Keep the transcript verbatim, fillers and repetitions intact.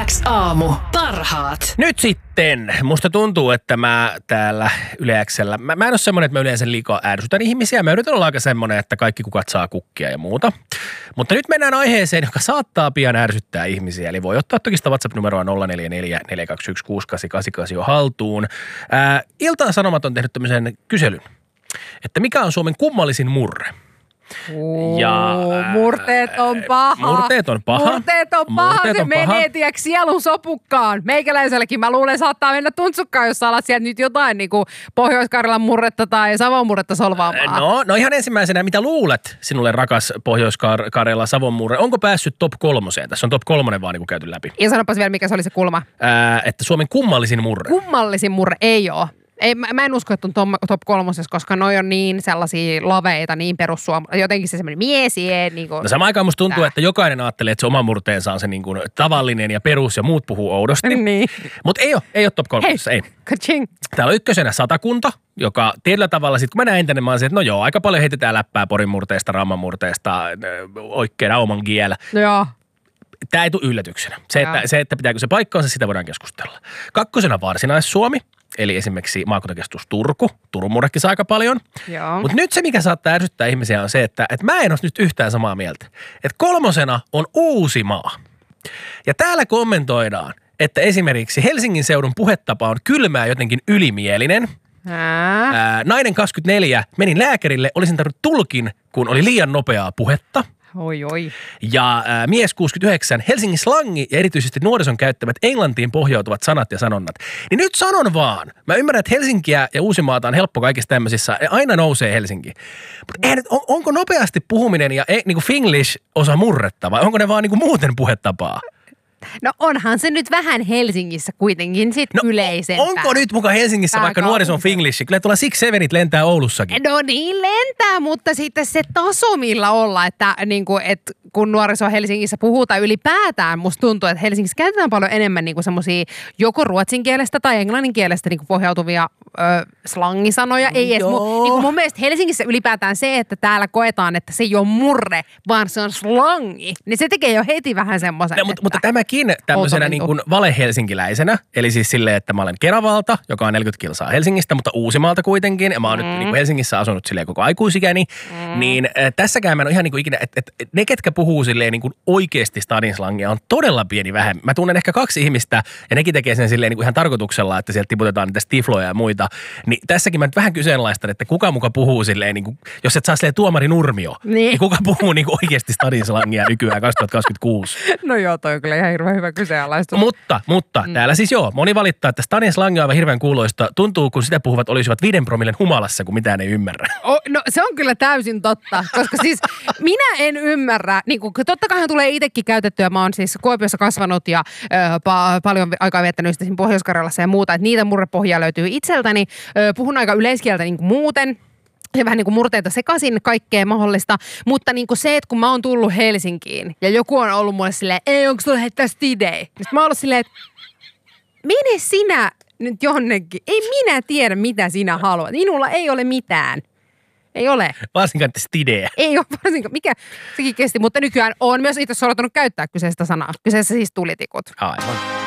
X aamu. Parhaat. Nyt sitten, musta tuntuu, että mä täällä Yle X:llä, mä, mä en ole semmonen, että mä yleensä liikaa ärsytän ihmisiä. Mä yritän olla aika semmonen, että kaikki kukat saa kukkia ja muuta. Mutta nyt mennään aiheeseen, joka saattaa pian ärsyttää ihmisiä. Eli voi ottaa toki sitä WhatsApp-numeroa nolla neljä neljä neljä kaksi yksi kuusi kahdeksan kahdeksan kahdeksan jo haltuun. Ää, Iltaan Sanomat on tehnyt tämmöisen kyselyn, että mikä on Suomen kummallisin murre? Ja, murteet on paha. Murteet on paha. Murteet on paha. Murteet Se on paha. menee, tiedätkö, sielun sopukkaan. Meikäläiselläkin mä luulen, saattaa mennä tuntsukkaan, jos sä alat sieltä nyt jotain niin kuin Pohjois-Karjalan murretta tai Savon murretta solvaamaan. No, no ihan ensimmäisenä, mitä luulet sinulle rakas Pohjois-Karjala Savon murre? Onko päässyt top kolmoseen? Tässä on top kolmonen vaan niin kuin käyty läpi. Ja sanopas vielä, mikä se oli se kulma. Ää, että Suomen kummallisin murre. Kummallisin murre ei ole. Ei, mä, mä en usko, että on tom, top kolmosessa, koska noi on niin sellaisia laveita, niin perussuomalaisia. Jotenkin se semmoinen miesie. Niin kuin, no samaan aikaan musta tuntuu, tää. että jokainen ajattelee, että se oma murteensa on se niin kuin tavallinen ja perus ja muut puhuu oudosti. Niin. Mutta ei ole, ei ole top kolmosessa, ei. Kaching. Täällä on ykkösenä Satakunta, joka tietyllä tavalla, sit kun mä näin tänne, mä olisin, että no joo, aika paljon heitetään läppää Porin murteesta, Rauman murteesta, oikein auman kielä. No joo. Tämä ei tule yllätyksenä. Se että, se, että pitääkö se paikkaansa, sitä voidaan keskustella. Kakkosena Varsinais-Suomi, eli esimerkiksi maakuntakeskus Turku. Turun murrekin saa aika paljon. Mutta nyt se, mikä saattaa ärsyttää ihmisiä, on se, että, että mä en ole nyt yhtään samaa mieltä. Että kolmosena on Uusimaa. Ja täällä kommentoidaan, että esimerkiksi Helsingin seudun puhetapa on kylmää jotenkin ylimielinen. Ää, nainen kaksikymmentäneljä, menin lääkärille, olisin tarvinnut tulkin, kun oli liian nopeaa puhetta. Oi, oi. Ja ää, mies kuusikymmentäyhdeksän, Helsingin slangi ja erityisesti nuorison käyttämät englantiin pohjautuvat sanat ja sanonnat. Niin nyt sanon vaan. Mä ymmärrän, että Helsinkiä ja Uusimaata on helppo kaikissa tämmöisissä. Aina nousee Helsinki. Mutta on, onko nopeasti puhuminen ja niin kuin Finglish osa murretta vai onko ne vaan niin kuin muuten puhetapaa? No onhan se nyt vähän Helsingissä kuitenkin sit no, yleisempää. Onko nyt muka Helsingissä Tää vaikka nuorison Finglish? Kyllä tuolla Six Sevenit lentää Oulussakin. No niin lentää, mutta sitten se taso millä olla, että niin kuin, et kun nuoriso Helsingissä puhutaan ylipäätään, musta tuntuu, että Helsingissä käytetään paljon enemmän niin kuin semmosia joko ruotsin kielestä tai englannin kielestä niin kuin pohjautuvia ö, slangisanoja. Ei edes, mu, niin kuin mun mielestä Helsingissä ylipäätään se, että täällä koetaan, että se ei ole murre, vaan se on slangi, niin se tekee jo heti vähän semmoisen. No, mutta, mutta tämäkin tämmöisenä niin kuin valehelsinkiläisenä, eli siis silleen, että mä olen Keravalta, joka on neljäkymmentä kilsaa Helsingistä, mutta Uusimaalta kuitenkin, ja mä oon mm. nyt niin kuin Helsingissä asunut silleen koko aikuisikäni, mm. niin äh, tässäkään mä en ole ihan niin kuin ikinä, että et, ne, ketkä puhuu silleen niin kuin oikeasti stadinslangia, on todella pieni vähemmän. Mä tunnen ehkä kaksi ihmistä, ja nekin tekee sen silleen niin kuin ihan tarkoituksella, että sieltä tiputetaan niitä stifloja ja muita, niin tässäkin mä nyt vähän kyseenalaistan, että kuka muka puhuu silleen, niin kuin, jos et saa silleen tuomari Nurmio, niin, niin kuka puhuu niin kuin oikeasti stadinslangia nykyään kaksituhattakaksikymmentäkuusi? No joo, toi on kyllä ihan hirveän hyvä kyseenalaistus. Mutta, mutta mm. täällä siis joo, moni valittaa, että stadin slangi on aivan hirveän kuuloista. Tuntuu, kun sitä puhuvat olisivat viiden promillen humalassa, kun mitään ei ymmärrä. Oh, no se on kyllä täysin totta, koska siis minä en ymmärrä, niin kuin totta kai tulee itsekin käytettyä, mä oon siis Kuopiossa kasvanut ja ö, pa- paljon aikaa viettänyt sitten Pohjois-Karjalassa ja muuta, että niitä murrepohjaa löytyy itseltäni. Ö, puhun aika yleiskieltä niin kuin muuten. Ja vähän niin kuin murteita sekaisin, kaikkea mahdollista. Mutta niin kuin se, että kun mä oon tullut Helsinkiin ja joku on ollut mulle silleen, ei, onko sulla heittää stidei? Sitten mä oon ollut silleen, että mene sinä nyt jonnekin. Ei minä tiedä, mitä sinä haluat. Minulla ei ole mitään. Ei ole. Varsinkaan, että stidejä. Ei ole varsinkaan. Mikä sekin kesti, mutta nykyään on myös itse sortunut käyttää kyseistä sanaa. Kyseessä siis tulitikut. Aivan.